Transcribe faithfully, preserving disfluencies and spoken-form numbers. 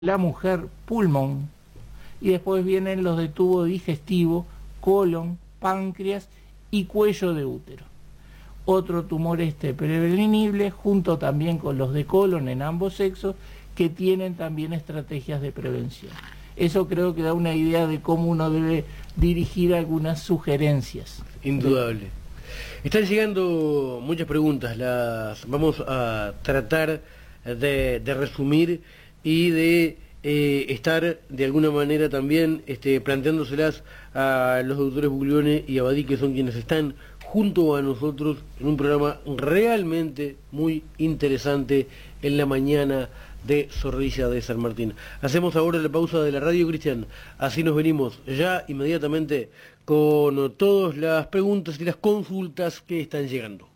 la mujer pulmón, y después vienen los de tubo digestivo, colon, páncreas y cuello de útero. Otro tumor este prevenible, junto también con los de colon en ambos sexos, que tienen también estrategias de prevención. Eso creo que da una idea de cómo uno debe dirigir algunas sugerencias. Indudable. Están llegando muchas preguntas, las vamos a tratar de, de resumir y de eh, estar de alguna manera también este, planteándoselas a los doctores Buglione y Abadí, que son quienes están junto a nosotros en un programa realmente muy interesante en la mañana de Zorrilla de San Martín. Hacemos ahora la pausa de la Radio Cristiana, así nos venimos ya inmediatamente con todas las preguntas y las consultas que están llegando.